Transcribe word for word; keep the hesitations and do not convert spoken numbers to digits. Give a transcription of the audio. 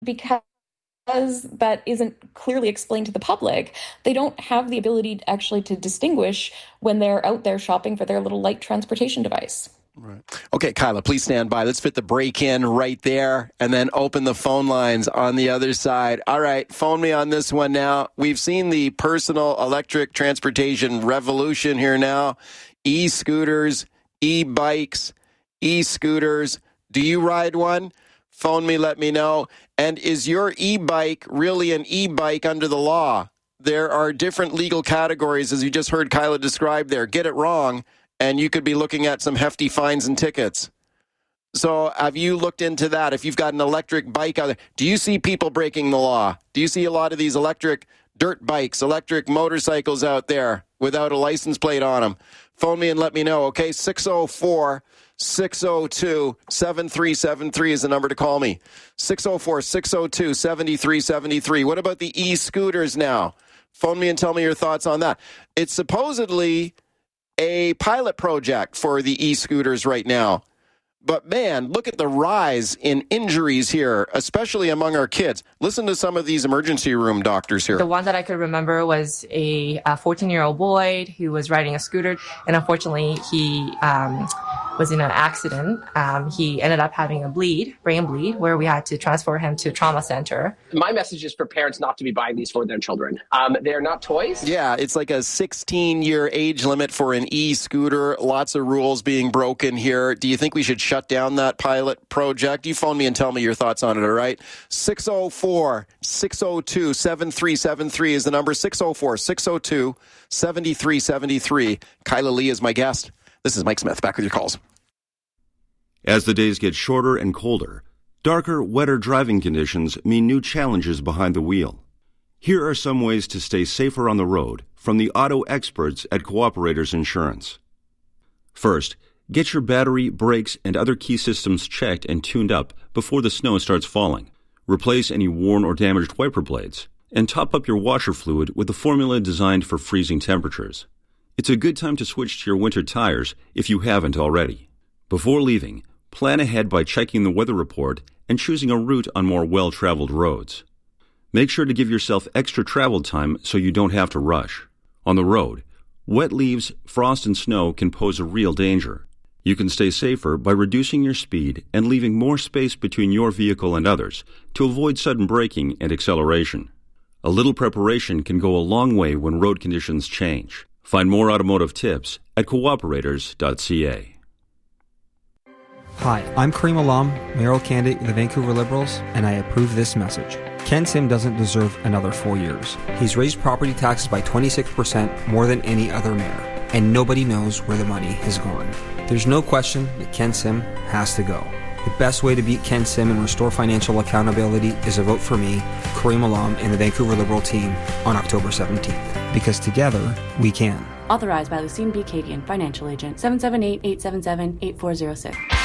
because that isn't clearly explained to the public, they don't have the ability to actually to distinguish when they're out there shopping for their little light transportation device. Right. Okay, Kyla, please stand by. Let's fit the break in right there and then open the phone lines on the other side. All right, phone me on this one now. We've seen the personal electric transportation revolution here now. E-scooters, e-bikes, e-scooters. Do you ride one? Phone me, let me know. And is your e-bike really an e-bike under the law? There are different legal categories, as you just heard Kyla describe there. Get it wrong, and you could be looking at some hefty fines and tickets. So have you looked into that? If you've got an electric bike out there, do you see people breaking the law? Do you see a lot of these electric dirt bikes, electric motorcycles out there without a license plate on them? Phone me and let me know, okay? six oh four, six oh two, seven three seven three is the number to call me. six oh four, six oh two, seven three seven three. What about the e-scooters now? Phone me and tell me your thoughts on that. It's supposedly a pilot project for the e-scooters right now. But man, look at the rise in injuries here, especially among our kids. Listen to some of these emergency room doctors here. The one that I could remember was a fourteen-year-old boy who was riding a scooter, and unfortunately he um, was in an accident. Um, he ended up having a bleed, brain bleed, where we had to transfer him to a trauma center. My message is for parents not to be buying these for their children. Um, they're not toys. Yeah, it's like a sixteen-year age limit for an e-scooter. Lots of rules being broken here. Do you think we should shut down that pilot project? You phone me and tell me your thoughts on it, all right? six oh four, six oh two, seven three seven three is the number. six oh four, six oh two, seven three seven three. Kyla Lee is my guest. This is Mike Smith. Back with your calls. As the days get shorter and colder, darker, wetter driving conditions mean new challenges behind the wheel. Here are some ways to stay safer on the road from the auto experts at Cooperators Insurance. First, get your battery, brakes, and other key systems checked and tuned up before the snow starts falling. Replace any worn or damaged wiper blades, and top up your washer fluid with a formula designed for freezing temperatures. It's a good time to switch to your winter tires if you haven't already. Before leaving, plan ahead by checking the weather report and choosing a route on more well-traveled roads. Make sure to give yourself extra travel time so you don't have to rush. On the road, wet leaves, frost, and snow can pose a real danger. You can stay safer by reducing your speed and leaving more space between your vehicle and others to avoid sudden braking and acceleration. A little preparation can go a long way when road conditions change. Find more automotive tips at cooperators dot c a. Hi, I'm Kareem Alam, mayoral candidate of the Vancouver Liberals, and I approve this message. Ken Sim doesn't deserve another four years. He's raised property taxes by twenty-six percent more than any other mayor, and nobody knows where the money has gone. There's no question that Ken Sim has to go. The best way to beat Ken Sim and restore financial accountability is a vote for me, Kareem Alam, and the Vancouver Liberal team on October seventeenth. Because together, we can. Authorized by Lucine B. Kagan, Financial Agent, seven seven eight, eight seven seven, eight four zero six.